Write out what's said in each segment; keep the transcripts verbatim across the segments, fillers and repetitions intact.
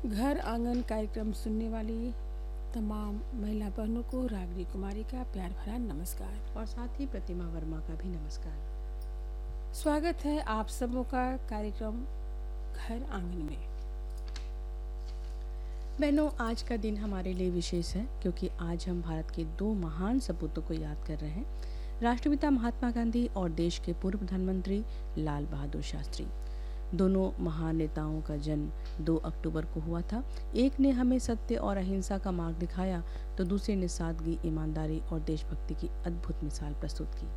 घर आंगन कार्यक्रम सुनने वाली तमाम महिला बहनों को रागनी कुमारी का प्यार भरा नमस्कार। और साथ ही प्रतिमा वर्मा का भी नमस्कार। स्वागत है आप सबों का कार्यक्रम घर आंगन में। बहनों, आज का दिन हमारे लिए विशेष है क्योंकि आज हम भारत के दो महान सपूतों को याद कर रहे हैं, राष्ट्रपिता महात्मा गांधी और देश के पूर्व प्रधानमंत्री लाल बहादुर शास्त्री। दोनों महान नेताओं का जन्म दो अक्टूबर को हुआ था। एक ने हमें सत्य और अहिंसा का मार्ग दिखाया तो दूसरे ने सादगी, ईमानदारी और देशभक्ति की अद्भुत मिसाल प्रस्तुत की।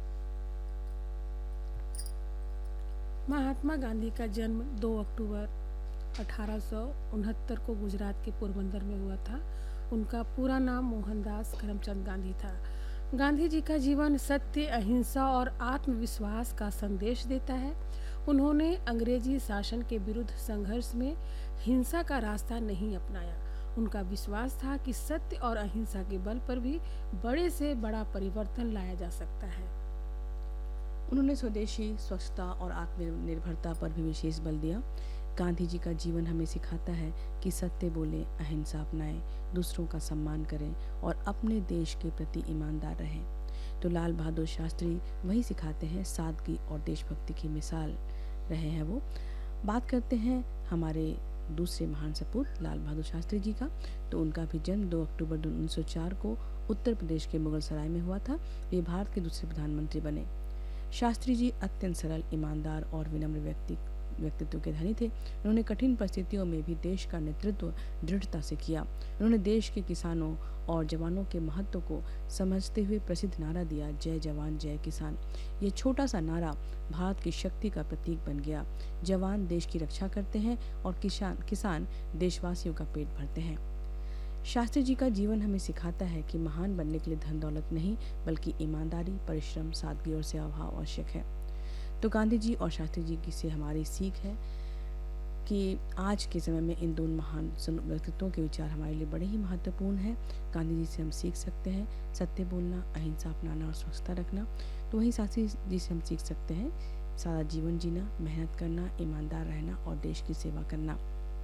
महात्मा गांधी का जन्म दो अक्टूबर अठारह सौ उनहत्तर को गुजरात के पोरबंदर में हुआ था। उनका पूरा नाम मोहनदास करमचंद गांधी था। गांधी जी का जीवन सत्य, अहिंसा और आत्मविश्वास का संदेश देता है। उन्होंने अंग्रेजी शासन के विरुद्ध संघर्ष में हिंसा का रास्ता नहीं अपनाया। उनका विश्वास था कि सत्य और अहिंसा के बल पर भी बड़े से बड़ा परिवर्तन लाया जा सकता है। उन्होंने स्वदेशी, स्वच्छता और आत्मनिर्भरता पर भी विशेष बल दिया। गांधी जी का जीवन हमें सिखाता है कि सत्य बोलें, अहिंसा अपनाएं, दूसरों का सम्मान करें और अपने देश के प्रति ईमानदार रहें। तो लाल बहादुर शास्त्री वही सिखाते हैं, सादगी और देशभक्ति की मिसाल रहे हैं वो। बात करते हैं हमारे दूसरे महान सपूत लाल बहादुर शास्त्री जी का। तो उनका भी जन्म दो अक्टूबर उन्नीस सौ चार को उत्तर प्रदेश के मुगलसराय में हुआ था। वे भारत के दूसरे प्रधानमंत्री बने। शास्त्री जी अत्यंत सरल, ईमानदार और विनम्र व्यक्ति व्यक्तित्व के धनी थे। उन्होंने कठिन परिस्थितियों में भी देश का नेतृत्व दृढ़ता से किया। उन्होंने देश के किसानों और जवानों के महत्व को समझते हुए प्रसिद्ध नारा दिया, जय जवान जय किसान। ये छोटा सा नारा भारत की शक्ति का प्रतीक बन गया। जवान देश की रक्षा करते हैं और किसान किसान देशवासियों का पेट भरते हैं। शास्त्री जी का जीवन हमें सिखाता है कि महान बनने के लिए धन दौलत नहीं, बल्कि ईमानदारी, परिश्रम, सादगी और सेवा भाव आवश्यक है। तो गांधी जी और शास्त्री जी की से हमारी सीख है कि आज के समय में इन दोनों महान व्यक्तित्वों के विचार हमारे लिए बड़े ही महत्वपूर्ण हैं। गांधी जी से हम सीख सकते हैं सत्य बोलना, अहिंसा अपनाना और स्वच्छता रखना। तो वहीं शास्त्री जी से हम सीख सकते हैं सादा जीवन जीना, मेहनत करना, ईमानदार रहना और देश की सेवा करना।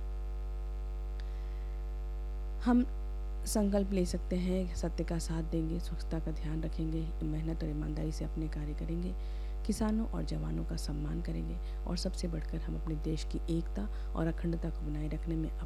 हम संकल्प ले सकते हैं, सत्य का साथ देंगे, स्वच्छता का ध्यान रखेंगे, मेहनत और ईमानदारी से अपने कार्य करेंगे, किसानों और जवानों का सम्मान करेंगे और सबसे बढ़कर हम अपने देश की एकता और अखंडता को बनाए रखने में